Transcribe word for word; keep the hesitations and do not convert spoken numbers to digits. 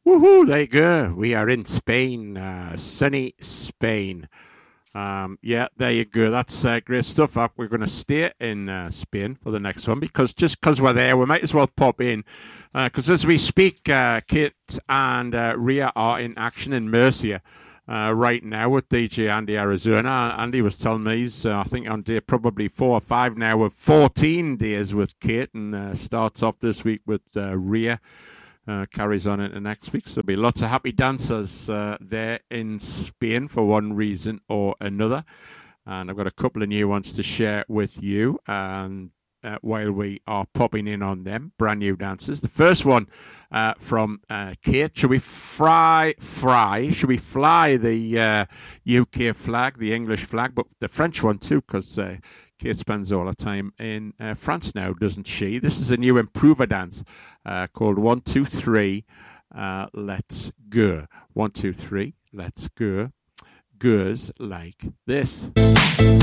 Woohoo! There you go. We are in Spain, uh, sunny Spain. Um, yeah, there you go. That's uh, great stuff. Uh, we're going to stay in uh, Spain for the next one because just because we're there, we might as well pop in. Because uh, as we speak, uh, Kate and uh, Ria are in action in Murcia uh, right now with D J Andy Arizona. Andy was telling me he's, uh, I think, on day probably four or five now with fourteen days with Kate and uh, starts off this week with uh, Ria. Uh, carries on into next week. So there'll be lots of happy dancers uh, there in Spain for one reason or another. And I've got a couple of new ones to share with you. And uh, while we are popping in on them, brand new dancers. The first one uh, from uh, Kate. Should we fry, fry? Should we fly the uh, U K flag, the English flag, but the French one too? Because uh, Kate spends all her time in uh, France now, doesn't she? This is a new improver dance uh, called One, Two, Three, uh, Let's Go. One, two, three, let's go. Goes like this.